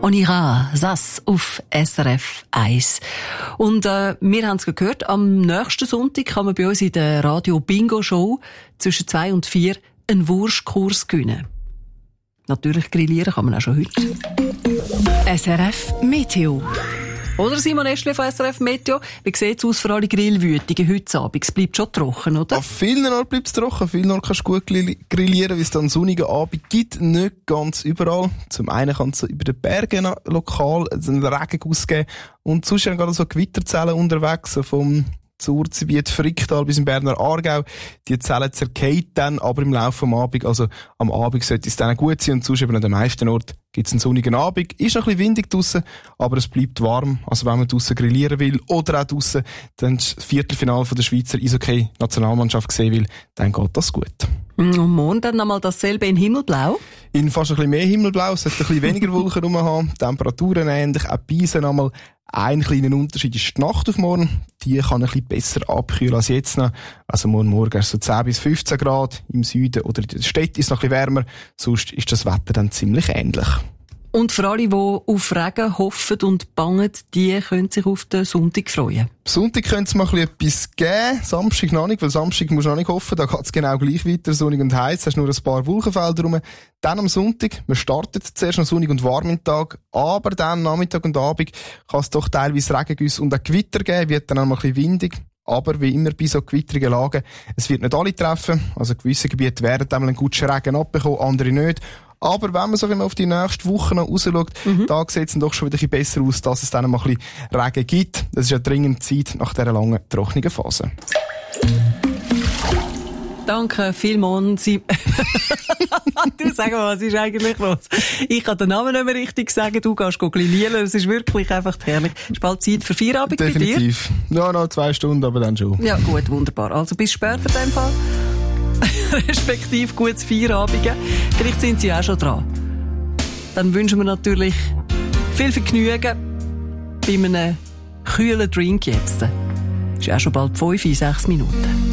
On ira, das auf SRF 1. Und wir haben es gehört, am nächsten Sonntag kann man bei uns in der Radio-Bingo-Show zwischen 2 und 4 einen Wurstkurs gewinnen. Natürlich grillieren kann man auch schon heute. SRF Meteo. Oder Simon Eschle von SRF Meteo. Wie sieht es aus für alle Grillwütigen heute Abend? Es bleibt schon trocken, oder? An vielen Orten bleibt es trocken. An vielen Orten kannst du gut grillieren, weil es dann einen sonnigen Abend gibt. Nicht ganz überall. Zum einen kann es über den Bergen lokal einen Regenguss geben. Und sonst sind gerade so Gewitterzellen unterwegs, vom Zurzgebiet Fricktal bis im Berner Aargau. Die Zellen zerkehren dann aber im Laufe des Abends. Also am Abend sollte es dann gut sein und sonst eben an den meisten Orten gibt es einen sonnigen Abend. Ist noch ein bisschen windig draussen, aber es bleibt warm. Also wenn man draussen grillieren will oder auch draussen dann das Viertelfinale von der Schweizer Eishockey-Nationalmannschaft sehen will, dann geht das gut. Und morgen dann nochmal dasselbe in Himmelblau? In fast ein bisschen mehr Himmelblau, es sollte ein bisschen weniger Wolken rum haben, Temperaturen ähnlich, auch bei Eisen einmal. Ein kleiner Unterschied ist die Nacht auf morgen. Die kann ein bisschen besser abkühlen als jetzt noch. Also morgen ist so 10 bis 15 Grad. Im Süden oder in der Stadt ist es noch ein bisschen wärmer. Sonst ist das Wetter dann ziemlich ähnlich. Und für alle, die auf Regen hoffen und bangen, die können sich auf den Sonntag freuen. Sonntag könnte es mal etwas geben, Samstag noch nicht, weil Samstag musst du noch nicht hoffen, da geht es genau gleich weiter, sonnig und heiß, hast nur ein paar Wolkenfelder rum. Dann am Sonntag, man startet zuerst noch sonnig und warm im Tag, aber dann Nachmittag und Abend kann es doch teilweise Regengüsse und auch Gewitter geben, wird dann auch mal ein bisschen windig. Aber wie immer bei so gewitterigen Lagen, es wird nicht alle treffen, also gewisse Gebiete werden einmal einen guten Regen abbekommen, andere nicht. Aber wenn man so auf die nächste Woche noch rausschaut, da sieht es dann doch schon wieder ein bisschen besser aus, dass es dann mal ein bisschen Regen gibt. Das ist ja dringend Zeit nach dieser langen, trockenen Phase. Danke vielmals. Du, sag mal, was ist eigentlich los? Ich kann den Namen nicht mehr richtig sagen, du gehst grillieren. Es ist wirklich einfach herrlich. Es ist bald Zeit für Feierabend bei dir. Definitiv. Ja, noch 2 Stunden, aber dann schon. Ja, gut, wunderbar. Also bis später in dem Fall. Respektive gutes Feierabend. Vielleicht sind Sie auch schon dran. Dann wünschen wir natürlich viel Vergnügen bei einem kühlen Drink jetzt. Es ist auch schon bald 5, 6 Minuten.